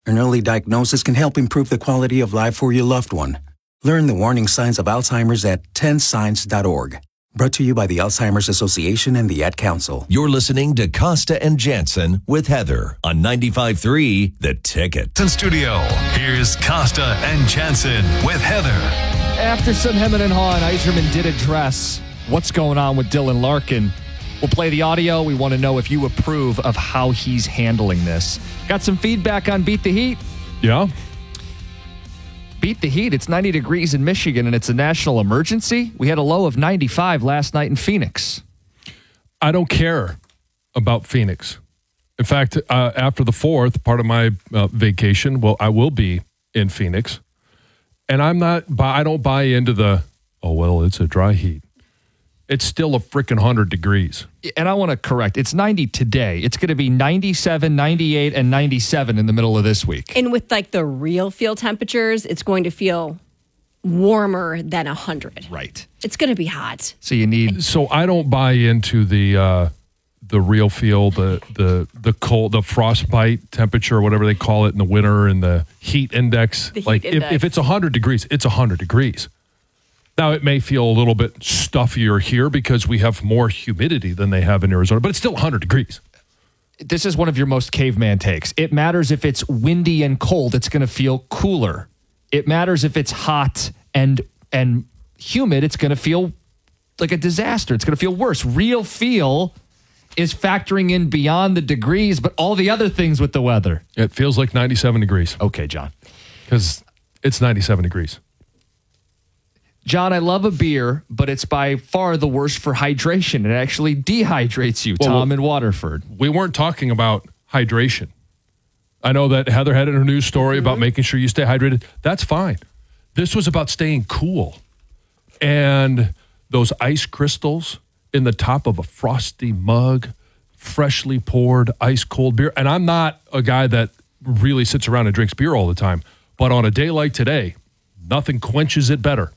An early diagnosis can help improve the quality of life for your loved one. Learn the warning signs of Alzheimer's at 10signs.org. Brought to you by the Alzheimer's Association and the Ad Council. You're listening to Costa and Jansen with Heather on 95.3 The Ticket. In studio, here's Costa and Jansen with Heather. After some hemming and hawing, Yzerman did address what's going on with Dylan Larkin. We'll play the audio. We want to know if you approve of how he's handling this. Got some feedback on Beat the Heat? Yeah. Beat the Heat. It's 90 degrees in Michigan, and it's a national emergency. We had a low of 95 last night in Phoenix. I don't care about Phoenix. In fact, after the 4th, part of my vacation, I will be in Phoenix. And I don't buy into it's a dry heat. It's still a freaking 100 degrees. And I want to correct. It's 90 today. It's going to be 97, 98, and 97 in the middle of this week. And with like the real feel temperatures, it's going to feel warmer than 100. Right. It's going to be hot. So you need. So I don't buy into the real feel, the cold, the frostbite temperature, whatever they call it in the winter, and the heat index. The heat index. If it's 100 degrees, it's 100 degrees. Now, it may feel a little bit stuffier here because we have more humidity than they have in Arizona, but it's still 100 degrees. This is one of your most caveman takes. It matters if it's windy and cold, it's going to feel cooler. It matters if it's hot and humid, it's going to feel like a disaster. It's going to feel worse. Real feel is factoring in beyond the degrees, but all the other things with the weather. It feels like 97 degrees. Okay, John. Because it's 97 degrees. John, I love a beer, but it's by far the worst for hydration. It actually dehydrates you, Tom in Waterford. We weren't talking about hydration. I know that Heather had in her news story about making sure you stay hydrated. That's fine. This was about staying cool. And those ice crystals in the top of a frosty mug, freshly poured ice cold beer. And I'm not a guy that really sits around and drinks beer all the time. But on a day like today, nothing quenches it better.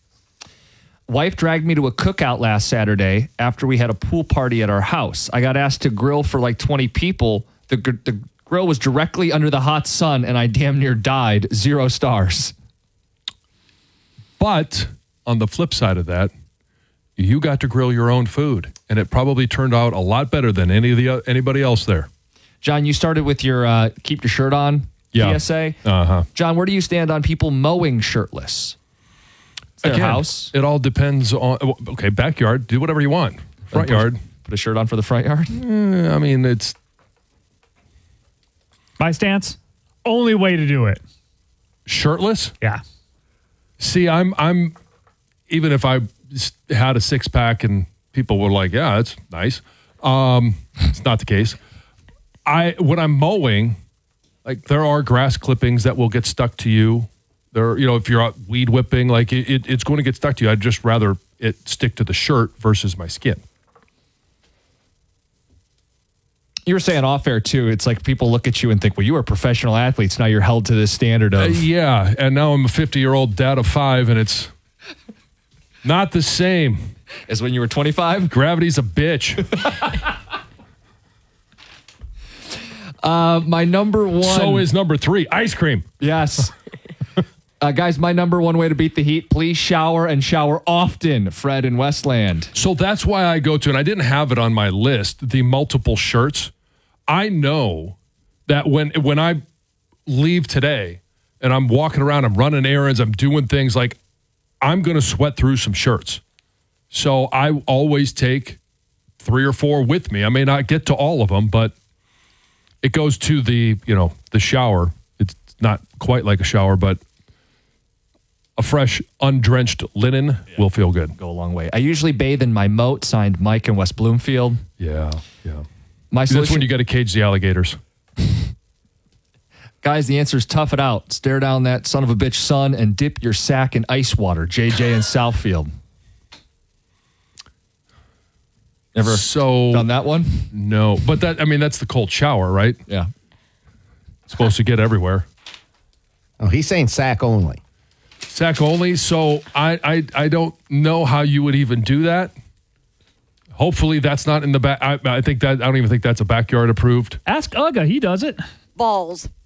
Wife dragged me to a cookout last Saturday after we had a pool party at our house. I got asked to grill for like 20 people. The grill was directly under the hot sun, and I damn near died. 0 stars. But on the flip side of that, you got to grill your own food, and it probably turned out a lot better than anybody else there. John, you started with your keep your shirt on PSA. Uh-huh. John, where do you stand on people mowing shirtless? Their house. It all depends on, backyard, do whatever you want. Front yard. Put a shirt on for the front yard? I mean, it's... My stance, only way to do it. Shirtless? Yeah. See, I'm even if I had a 6-pack and people were like, yeah, that's nice. It's not the case. When I'm mowing, like there are grass clippings that will get stuck to you. There, if you're out weed whipping, like it's going to get stuck to you. I'd just rather it stick to the shirt versus my skin. You were saying off air too. It's like people look at you and think, well, you were professional athletes. Now you're held to this standard of. Yeah. And now I'm a 50-year-old dad of 5 and it's not the same as when you were 25. Gravity's a bitch. My number one. So is number 3, ice cream. Yes. Guys, my number one way to beat the heat, please shower and shower often, Fred in Westland. So that's why I go to, and I didn't have it on my list, the multiple shirts. I know that when I leave today and I'm walking around, I'm running errands, I'm doing things, like I'm going to sweat through some shirts. So I always take 3 or 4 with me. I may not get to all of them, but it goes to the shower. It's not quite like a shower, but a fresh, undrenched linen will feel good. Go a long way. I usually bathe in my moat, signed Mike in West Bloomfield. Yeah. My solution, that's when you got to cage the alligators. Guys, the answer is tough it out. Stare down that son of a bitch sun and dip your sack in ice water. JJ in Southfield. Ever done that one? No. But that's the cold shower, right? Yeah. It's supposed to get everywhere. Oh, he's saying sack only. Sack only. So I don't know how you would even do that. Hopefully that's not in the back. I don't even think that's a backyard approved. Ask Uga. He does it. Balls.